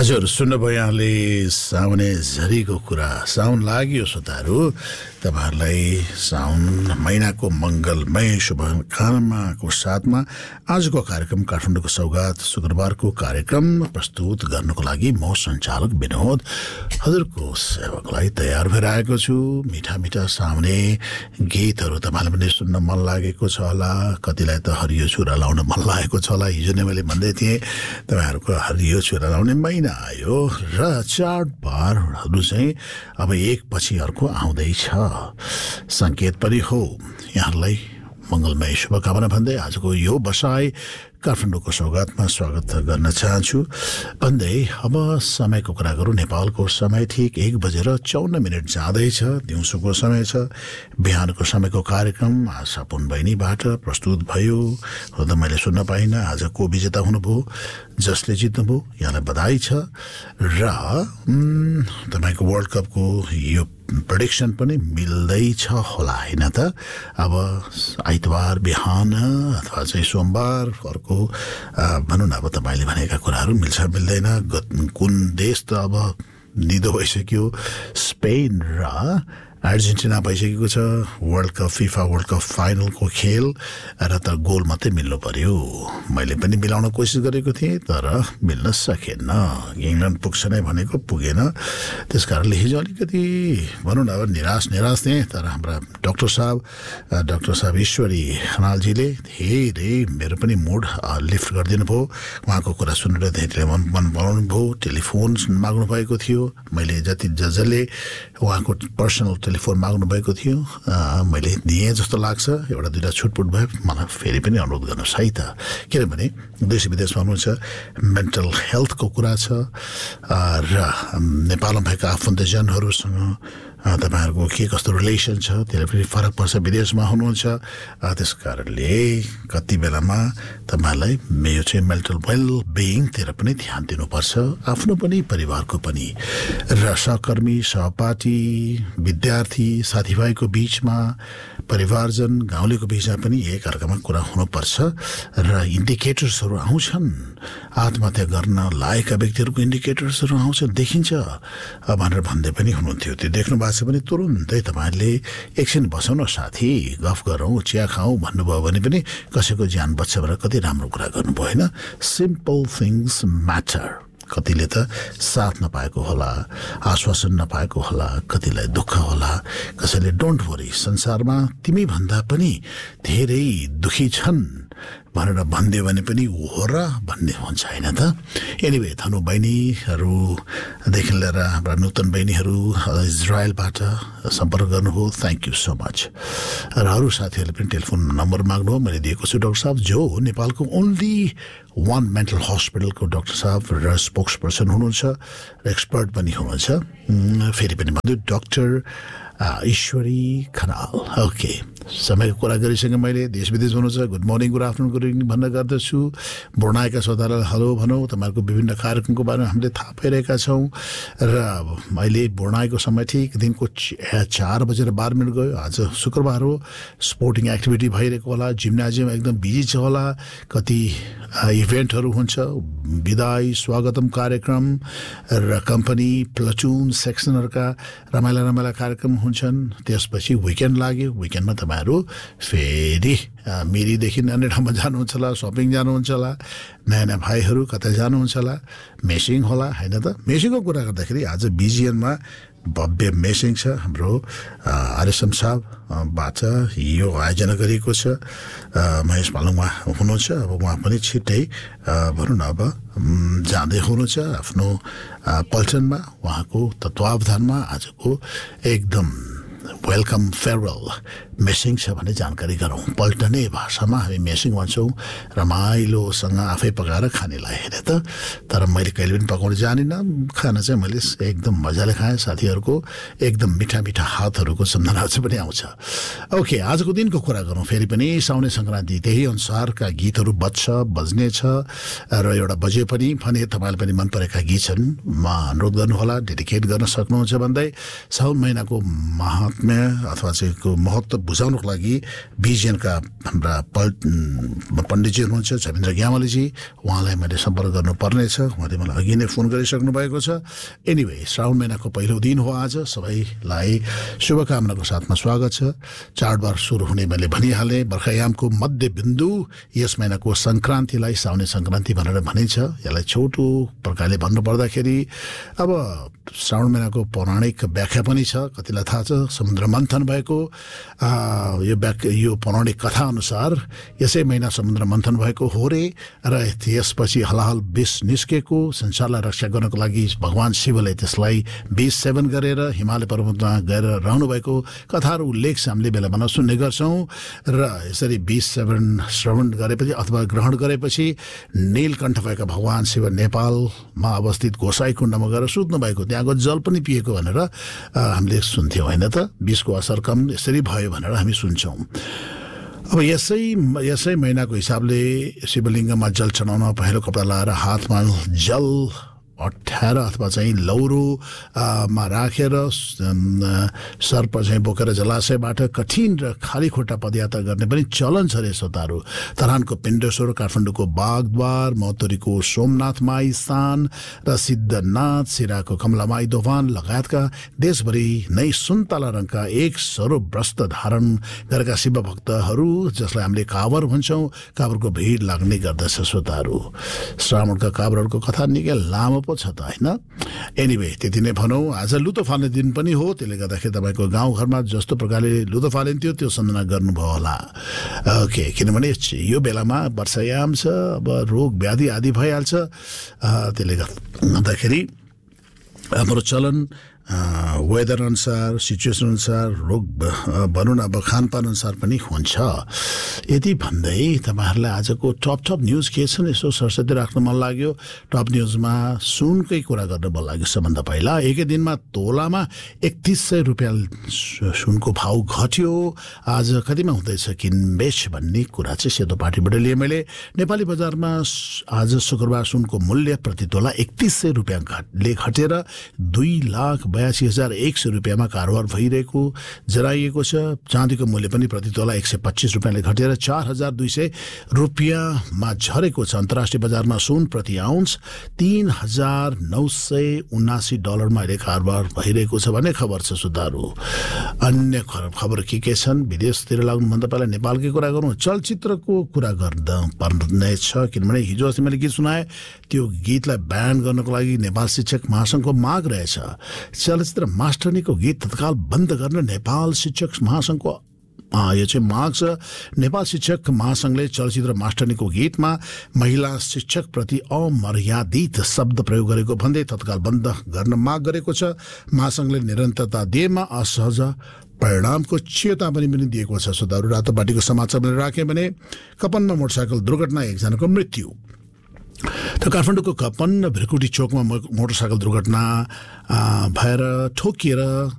हजुर सुन्नुभयो यहाँले साउने झरीको कुरा। साउन लाग्यो श्रोताहरू, तपाईँहरूलाई साउन महिनाको मङ्गलमय शुभकामनाको साथमा आजको कार्यक्रम काठमाडौँको सौगात शुक्रबारको कार्यक्रम प्रस्तुत गर्नको लागि म सञ्चालक विनोद हजुरको सेवाको लागि तयार भएर आएको छु। मिठा मिठा साउने गीतहरू तपाईँलाई पनि सुन्न मन लागेको छ होला, कतिलाई त हरियो छुरा लाउन मन लागेको छ होला। हिजो नै मैले भन्दै थिएँ तपाईँहरूको हरियो छुरा लाउने महिना आयो र चाडबाडहरू चाहिँ अब एक पछि अर्को आउँदैछ, सङ्केत पनि हो। यहाँहरूलाई मङ्गलमय शुभकामना भन्दै आजको यो बसाइ काठमाडौँको सौगातमा स्वागत गर्न चाहन्छु भन्दै अब समयको कुरा गरौँ। नेपालको समय ठिक 1:54 जाँदैछ, दिउँसोको समय छ। बिहानको समयको कार्यक्रम आशा पुन बहिनीबाट प्रस्तुत भयो र त मैले सुन्न पाइनँ। आज को विजेता हुनुभयो, जसले जित्नुभयो, यहाँलाई बधाई छ। र तपाईँको वर्ल्ड कपको यो प्रेडिक्सन पनि मिल्दैछ होला, होइन त? अब आइतबार बिहान अथवा चाहिँ सोमबार अर्को भनौँ न, अब तपाईँले भनेका कुराहरू मिल्छ मिल्दैन। कुन देश त अब निदो भइसक्यो, स्पेन र अर्जेन्टिना भइसकेको छ। World cup FIFA world cup फाइनलको खेल र त गोल मात्रै मिल्नु पर्यो। मैले पनि मिलाउन कोसिस गरेको थिएँ तर मिल्न सकेन। इङ्ल्यान्ड पुग्छ नै भनेको पुगेन। त्यस कारणले हिजो अलिकति भनौँ न अब निराश थिएँ। तर हाम्रा डाक्टर साहब ईश्वरी खनालजीले धेरै मेरो पनि मुड लिफ्ट गरिदिनु भयो। उहाँको कुरा सुनेर धेरै मन पराउनु भयो। टेलिफोन माग्नु भएको थियो, मैले जसले उहाँको पर्सनल टेलिफोन माग्नु भएको थियो मैले दिएँ जस्तो लाग्छ। एउटा दुईवटा छुटपुट भयो, मलाई फेरि पनि अनुरोध गर्नुहोस् है त। किनभने देश विदेशमा हुनुहुन्छ, मेन्टल हेल्थको कुरा छ र नेपालमा भएका आफन्तजनहरूसँग तपाईँहरूको के कस्तो रिलेसन छ त्यसले पनि फरक पर्छ। विदेशमा हुनुहुन्छ, त्यस कारणले कति बेलामा तपाईँहरूलाई यो चाहिँ मेन्टल वेलबिङतिर पनि ध्यान दिनुपर्छ, आफ्नो पनि परिवारको पनि। र सहकर्मी, सहपाठी, विद्यार्थी, साथीभाइको बिचमा, परिवारजन, गाउँलेको बिचमा पनि एकअर्कामा कुरा हुनुपर्छ। र इन्डिकेटर्सहरू आउँछन्, आत्महत्या गर्न लागेका व्यक्तिहरूको इन्डिकेटर्सहरू आउँछ, देखिन्छ भनेर भन्दै पनि हुनुहुन्थ्यो। त्यो देख्नु भएको छ भने तुरुन्तै तपाईँहरूले एकछिन बसौँ न साथी, गफ गरौँ, चिया खाउँ भन्नुभयो भने पनि कसैको ज्यान बच्छ भनेर कति राम्रो कुरा गर्नुभयो, होइन? Simple things matter. कतिले त साथ नपाएको होला, आश्वासन नपाएको होला, कतिलाई दुःख होला, कसैले डोन्ट वरी, संसारमा तिमी भन्दा पनि धेरै दुखी छन् भनेर भनिदियो भने पनि हो र भन्ने हुन्छ, होइन त? एनिवे, धनु बहिनीहरूदेखि लिएर हाम्रा नूतन बहिनीहरू इजरायलबाट सम्पर्क गर्नुभयो, थ्याङ्क यू सो मच। र अरू साथीहरूले पनि टेलिफोन नम्बर माग्नुभयो, मैले दिएको छु। डाक्टर साहब जो नेपालको ओन्ली वान मेन्टल हस्पिटलको डाक्टर साहब र स्पोक्स पर्सन हुनुहुन्छ र एक्सपर्ट पनि हुनुहुन्छ। फेरि पनि भन्छु, डाक्टर ईश्वरी खनाल। ओके, समयको कुरा गरिसकेँ मैले। देश विदेश हुनुहुन्छ, good morning, good afternoon, good evening भन्न गर्दछु। बुढ्नाएका श्रोतालाई हेलो भनौँ। तपाईँहरूको विभिन्न कार्यक्रमको बारेमा हामीले थाहा पाइरहेका छौँ। र अहिले बुढ्नाएको समय ठिक दिनको 4:12 गयो। आज शुक्रबार हो, स्पोर्टिङ एक्टिभिटी भइरहेको होला, जिम्नाजियम एकदम बिजी छ होला, कति इभेन्टहरू हुन्छ, विदाई स्वागतम कार्यक्रम र कम्पनी प्लटुन सेक्सनहरूका रमाइला कार्यक्रम हुन्छन्। त्यसपछि विकेन्ड लाग्यो। विकेन्डमा तपाईँहरू फेरि मिरीदेखि अन्य ठाउँमा जानुहुन्छ होला, सपिङ जानुहुन्छ होला, नयाँ भाइहरू कतै जानुहुन्छ होला, मेसिङ होला, होइन त? मेसिङको कुरा गर्दाखेरि आज बिजिएनमा भव्य मेसिङ छ। हाम्रो आरएसएम साहबबाट यो आयोजना गरिएको छ। महेश पालुङ उहाँ हुनुहुन्छ, अब उहाँ पनि छिट्टै भनौँ न अब जाँदै हुनुहुन्छ आफ्नो पल्टनमा। उहाँको तत्वावधानमा आजको एकदम वेलकम फेयरवेल मेसिङ छ भन्ने जानकारी गरौँ। पल्टने भाषामा हामी मेसिङ भन्छौँ, रमाइलोसँग आफै पकाएर खानेलाई, हेरे त? तर मैले कहिले पनि पकाउन जानिनँ। खाना चाहिँ मैले एकदम मजाले खाएँ। साथीहरूको एकदम मिठा मिठा हातहरूको सम्झना पनि आउँछ। ओके, आजको दिनको कुरा गरौँ। फेरि पनि साउने सङ्क्रान्ति, त्यही अनुसारका गीतहरू बज्नेछ र एउटा बजे पनि भने तपाईँले पनि मन परेका गीत छन्, अनुरोध गर्नुहोला, डेडिकेट गर्न सक्नुहुन्छ भन्दै साउन महिनाको महात्म्य तारतम्य अथवा चाहिँ को महत्त्व बुझाउनको लागि बिजिएनका हाम्रा पण्डितजी हुनुहुन्छ झमेन्द्र ग्यावालीजी, उहाँलाई मैले सम्पर्क गर्नुपर्नेछ। उहाँले मलाई अघि नै फोन गरिसक्नु भएको छ। एनिवे, श्रावण महिनाको पहिलो दिन हो आज। सबैलाई शुभकामनाको साथमा स्वागत छ। चाडबाड सुरु हुने मैले भनिहालेँ। बर्खायामको मध्यबिन्दु यस महिनाको सङ्क्रान्तिलाई साउने सङ्क्रान्ति भनेर भनिन्छ। यसलाई छोटो प्रकारले भन्नुपर्दाखेरि अब श्रावण महिनाको पौराणिक व्याख्या पनि छ। कतिलाई थाहा छ, समुद्र मन्थन भएको यो पौराणिक कथा अनुसार यसै महिना समुद्र मन्थन भएको हो रे, र त्यसपछि हलाहल विष निस्केको। संसारलाई रक्षा गर्नको लागि भगवान शिवले त्यसलाई विष सेवन गरेर हिमालय पर्वतमा गएर रहनुभएको कथाहरू उल्लेख चाहिँ हामीले बेला बेला सुन्ने गर्छौँ। र यसरी विष सेवन श्रवण गरेपछि अथवा ग्रहण गरेपछि नीलकण्ठ भएका भगवान शिव नेपालमा अवस्थित गोसाई कुण्डमा गएर सुत्नु भएको, त्यहाँको जल पनि पिएको भनेर हामीले सुन्थ्यौँ होइन त। विषको असर कम यसरी भयो भनेर हामी सुन्छौँ। अब यसै महिनाको हिसाबले शिवलिङ्गमा जल चढाउन पहेँलो कपडा लाएर हातमा जल अट्ठ्याएर अथवा चाहिँ लौरोमा राखेर सर्प चाहिँ बोकेर जलाशयबाट कठिन र खाली खुट्टा पदयात्रा गर्ने पनि चलन छ रे श्रोताहरू। धरानको पिण्डेश्वर, काठमाडौँको बागद्वार, मौतरीको सोमनाथमाई स्थान र सिद्धनाथ, सिराको कमलामाई दोभान लगायतका देशभरि नै सुन्तला रङका एक स्वरूप वस्त्र धारण गरेका शिव भक्तहरू, जसलाई हामीले कावर भन्छौँ, कावरको भिड लाग्ने गर्दछ श्रोताहरू। श्रावणका कावरहरूको कथा निकै लामो छ त होइन। एनिवे, त्यति नै भनौँ। आज लुतो फाल्ने दिन पनि हो, त्यसले गर्दाखेरि तपाईँको गाउँघरमा जस्तो प्रकारले लुतो फालिन्थ्यो त्यो सम्झना गर्नुभयो होला। ओके, किनभने यो बेलामा वर्षायाम छ, अब रोग व्याधि आदि भइहाल्छ। त्यसले गर्दाखेरि हाम्रो चलन वेदर अनुसार, सिचुएसन अनुसार, रोग भनौँ न अब खानपान अनुसार पनि हुन्छ। यति भन्दै तपाईँहरूलाई आजको टप न्युज के छन् यसो सरस्वती राख्न मन लाग्यो। टप न्युजमा सुनकै कुरा गर्न मन लाग्यो। सबभन्दा पहिला एकै दिनमा तोलामा 3100 रुपियाँ सुनको भाउ घट्यो। आज कतिमा हुँदैछ किनबेच भन्ने कुरा चाहिँ सेतो पार्टीबाट लिएँ मैले। नेपाली बजारमा आज शुक्रबार सुनको मूल्य प्रति तोला 3100 रुपियाँले घटेर 2,82,100 रुपियाँमा कारोबार भइरहेको जनाइएको छ। चाँदीको मूल्य पनि प्रति तोला 125 रुपियाँले घटेर 4,200 रुपियाँमा झरेको छ। अन्तर्राष्ट्रिय बजारमा सुन प्रति आउन्स $3,979 अहिले कारोबार भइरहेको छ भन्ने खबर छ श्रोताहरू। अन्य खबर के छन्? विदेशतिर लाग्नुभन्दा पहिला नेपालकै कुरा गरौँ। चलचित्रको कुरा गर्दा पर्ने छ, किनभने हिजो अस्ति मैले गीत सुनाएँ, त्यो गीतलाई ब्यान गर्नको लागि नेपाल शिक्षक महासङ्घको माग रहेछ। चलचित्र मास्टरनीको गीत तत्काल बन्द गर्न नेपाल शिक्षक महासङ्घको यो चाहिँ माग छ। नेपाल शिक्षक महासङ्घले चलचित्र मास्टरनीको गीतमा महिला शिक्षकप्रति अमर्यादित शब्द प्रयोग गरेको भन्दै तत्काल बन्द गर्न माग गरेको छ। महासङ्घले निरन्तरता दिएमा असहज परिणामको चेतावनी पनि दिएको छ। श्रोताहरू, रातो पार्टीको समाचार मैले राखेँ भने कपनमा मोटरसाइकल दुर्घटना, एकजनाको मृत्यु। त काठमाडौँको कपन भिरकुटी चोकमा मोटरसाइकल दुर्घटना भएर ठोकिएर